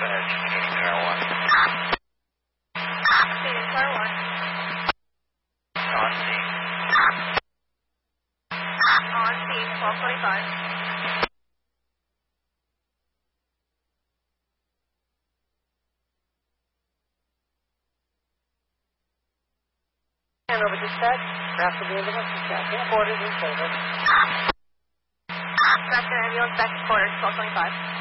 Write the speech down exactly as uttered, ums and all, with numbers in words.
ahead, changing car one. Changing car one. On scene. On scene, twelve twenty-five. And over dispatch, rapid ambulance is back in quarters in favor. Back to ambulance, back to quarters, twelve twenty-five.